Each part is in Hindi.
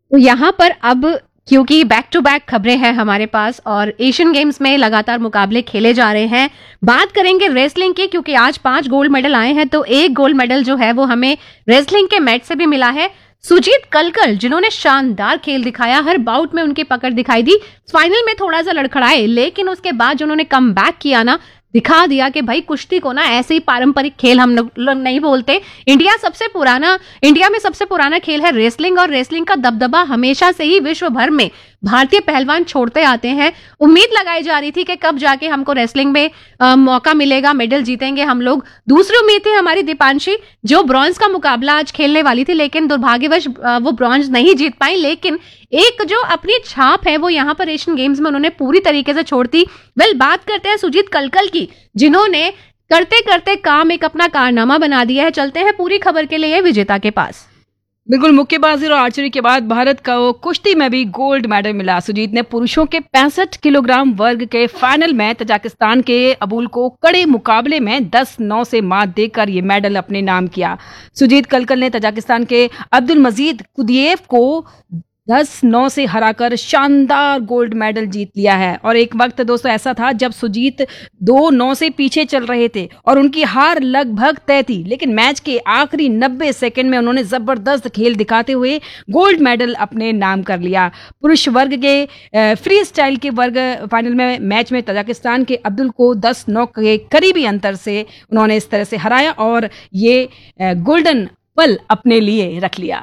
तो यहाँ पर अब क्योंकि बैक टू बैक खबरें हैं हमारे पास और एशियन गेम्स में लगातार मुकाबले खेले जा रहे हैं, बात करेंगे रेसलिंग की क्योंकि आज 5 गोल्ड मेडल आए हैं। तो एक गोल्ड मेडल जो है वो हमें रेसलिंग के मैच से भी मिला है। सुजीत कलकल जिन्होंने शानदार खेल दिखाया, हर बाउट में उनकी पकड़ दिखाई दी, फाइनल में थोड़ा सा लड़खड़ाए लेकिन उसके बाद जो उन्होंने कम बैक किया ना, दिखा दिया कि भाई कुश्ती को ना ऐसे ही पारंपरिक खेल हम लोग नहीं बोलते। इंडिया में सबसे पुराना खेल है रेसलिंग और रेसलिंग का दबदबा हमेशा से ही विश्व भर में भारतीय पहलवान छोड़ते आते हैं। उम्मीद लगाई जा रही थी कि कब जाके हमको रेसलिंग में मौका मिलेगा, मेडल जीतेंगे हम लोग। दूसरी उम्मीद थी हमारी दीपांशी जो ब्रॉन्ज का मुकाबला आज खेलने वाली थी, लेकिन दुर्भाग्यवश वो ब्रॉन्ज नहीं जीत पाई। लेकिन एक जो अपनी छाप है वो यहाँ पर एशियन गेम्स में उन्होंने पूरी तरीके से छोड़ दी। बात करते हैं सुजीत कलकल की जिन्होंने करते करते काम एक अपना कारनामा बना दिया है। चलते हैं पूरी खबर के लिए विजेता के पास। बिल्कुल, मुक्केबाजी और आर्चरी के बाद भारत को कुश्ती में भी गोल्ड मेडल मिला। सुजीत ने पुरुषों के 65 किलोग्राम वर्ग के फाइनल में तजाकिस्तान के अबुल को कड़े मुकाबले में 10-9 से मात देकर ये मेडल अपने नाम किया। सुजीत कलकल ने तजाकिस्तान के अब्दुल मजीद कुदियेव को 10-9 से हराकर शानदार गोल्ड मेडल जीत लिया है। और एक वक्त दोस्तों ऐसा था जब सुजीत 2-9 से पीछे चल रहे थे और उनकी हार लगभग तय थी, लेकिन मैच के आखिरी 90 सेकंड में उन्होंने जबरदस्त खेल दिखाते हुए गोल्ड मेडल अपने नाम कर लिया। पुरुष वर्ग के फ्री स्टाइल के वर्ग फाइनल में मैच में तजाकिस्तान के अब्दुल को 10-9 के करीबी अंतर से उन्होंने इस तरह से हराया और ये गोल्डन पल अपने लिए रख लिया।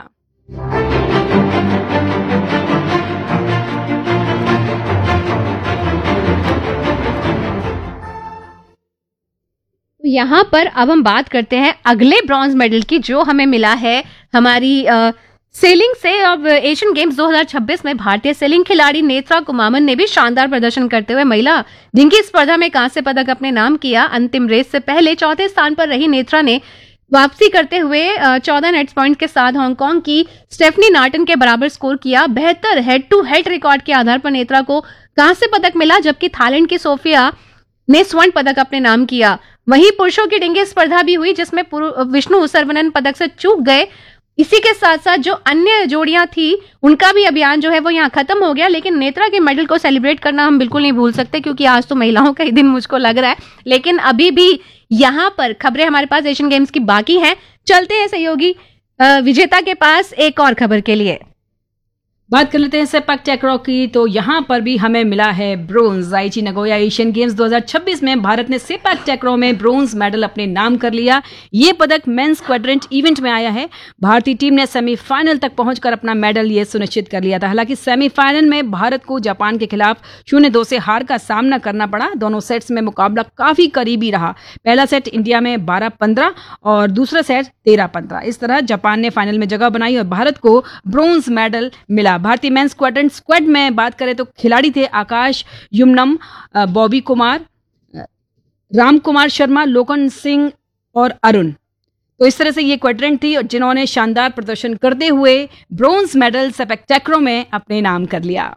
यहाँ पर अब हम बात करते हैं अगले ब्रॉन्ज मेडल की जो हमें मिला है हमारी सेलिंग से। अब एशियन गेम्स 2026 में भारतीय सेलिंग खिलाड़ी नेत्रा कुमामन ने भी शानदार प्रदर्शन करते हुए महिला डिंगी स्पर्धा में कांस्य पदक अपने नाम किया। अंतिम रेस से पहले चौथे स्थान पर रही नेत्रा ने वापसी करते हुए 14 नेट पॉइंट के साथ हांगकांग की स्टेफनी नार्टन के बराबर स्कोर किया। बेहतर हेड टू हेड रिकॉर्ड के आधार पर नेत्रा को कांस्य पदक मिला, जबकि थाईलैंड की सोफिया ने स्वर्ण पदक अपने नाम किया। वहीं पुरुषों की डिंगे स्पर्धा भी हुई जिसमें विष्णु सर्वनन पदक से चूक गए। इसी के साथ साथ जो अन्य जोड़ियां थी उनका भी अभियान जो है वो यहाँ खत्म हो गया, लेकिन नेत्रा के मेडल को सेलिब्रेट करना हम बिल्कुल नहीं भूल सकते क्योंकि आज तो महिलाओं का ही दिन मुझको लग रहा है। लेकिन अभी भी यहाँ पर खबरें हमारे पास एशियन गेम्स की बाकी हैं। चलते हैं सहयोगी विजेता के पास एक और खबर के लिए। बात कर लेते हैं सेपक टैक्रो की। तो यहाँ पर भी हमें मिला है ब्रोंज। आईची नगोया एशियन गेम्स 2026 में भारत ने सेपक टैक्रो में ब्रोंज मेडल अपने नाम कर लिया। ये पदक मेंस क्वाड्रेंट इवेंट में आया है। भारतीय टीम ने सेमीफाइनल तक पहुंचकर अपना मेडल ये सुनिश्चित कर लिया था। हालांकि सेमीफाइनल में भारत को जापान के खिलाफ 0-2 से हार का सामना करना पड़ा। दोनों सेट्स में मुकाबला काफी करीबी रहा। पहला सेट इंडिया में 12-15 और दूसरा सेट 13-15। इस तरह जापान ने फाइनल में जगह बनाई और भारत को ब्रोंज मेडल मिला। भारतीय मेंस क्वाड्रेंट स्क्वाड में बात करें तो खिलाड़ी थे आकाश युमनम, बॉबी कुमार, राम कुमार शर्मा, लोकन सिंह और अरुण। तो इस तरह से ये क्वाड्रेंट थी जिन्होंने शानदार प्रदर्शन करते हुए ब्रोंज मेडल सेपक टैक्रो में अपने नाम कर लिया।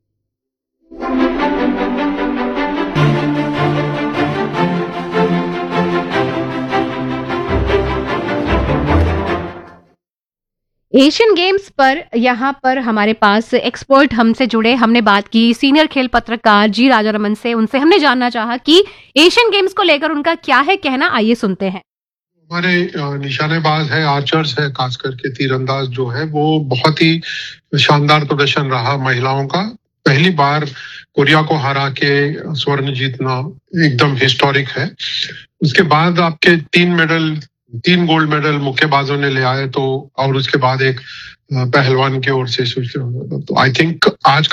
एशियन गेम्स पर यहाँ पर हमारे पास एक्सपर्ट हमसे जुड़े, हमने बात की सीनियर खेल पत्रकार जी राजारमन से। उनसे हमने जानना चाहा कि एशियन गेम्स को लेकर उनका क्या है कहना। आइए सुनते हैं। हमारे निशानेबाज है, आर्चर्स है, खास करके तीरंदाज जो है वो बहुत ही शानदार प्रदर्शन रहा महिलाओं का। पहली बार कोरिया को हरा के स्वर्ण जीतना एकदम हिस्टोरिक है। उसके बाद आपके 3 गोल्ड मेडल मुक्केबाजों ने ले आए, तो और उसके बाद एक पहलवान की ओर से। तो आई थिंक आज